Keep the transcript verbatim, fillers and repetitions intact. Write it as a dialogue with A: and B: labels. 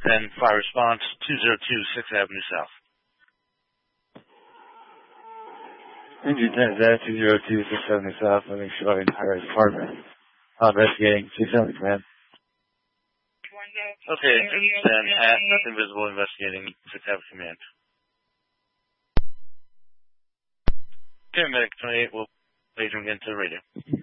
A: ten, fire response, two oh two sixth Avenue South.
B: Engine ten Z, two oh two sixth Avenue South, living showing high-rise apartment. Uh, investigating, six seventy, command.
A: Okay, ten at nothing visible, investigating, six Avenue command. Okay, Medic twenty-eight will later again to the radio.